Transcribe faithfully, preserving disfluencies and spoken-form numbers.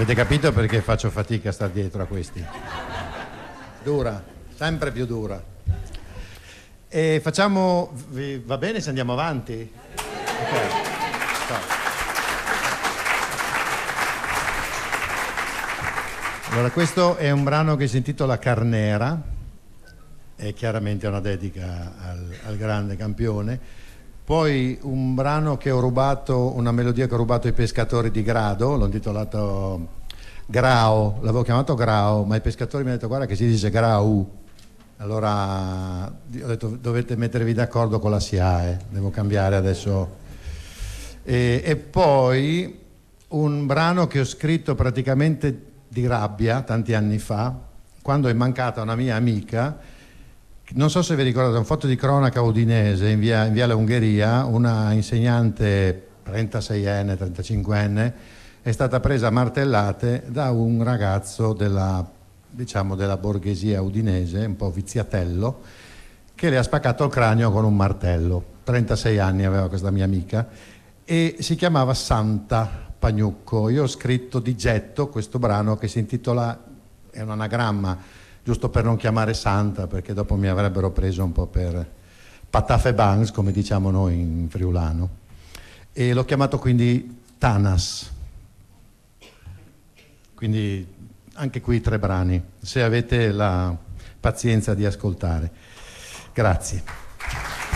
Avete capito perché faccio fatica a stare dietro a questi? Dura, sempre più dura. E facciamo... va bene se andiamo avanti? Ok. Ciao. Allora, questo è un brano che si intitola Carnera, è chiaramente una dedica al, al grande campione. Poi un brano che ho rubato, una melodia che ho rubato ai pescatori di Grado, l'ho intitolato Grao, l'avevo chiamato Grao, ma i pescatori mi hanno detto guarda che si dice Grau. Allora ho detto dovete mettervi d'accordo con la S I A E, devo cambiare adesso. E, e poi un brano che ho scritto praticamente di rabbia tanti anni fa, quando è mancata una mia amica, non so se vi ricordate, un foto di cronaca udinese in via, in via La Ungheria, una insegnante trentaseienne, trentacinquenne, è stata presa a martellate da un ragazzo della, diciamo, della borghesia udinese, un po' viziatello, che le ha spaccato il cranio con un martello. trentasei anni aveva questa mia amica e si chiamava Santa Pagnucco. Io ho scritto di getto questo brano che si intitola, è un anagramma, giusto per non chiamare Santa, perché dopo mi avrebbero preso un po' per patafe bangs, come diciamo noi in friulano, e l'ho chiamato quindi Tanas. Quindi anche qui tre brani, se avete la pazienza di ascoltare. Grazie.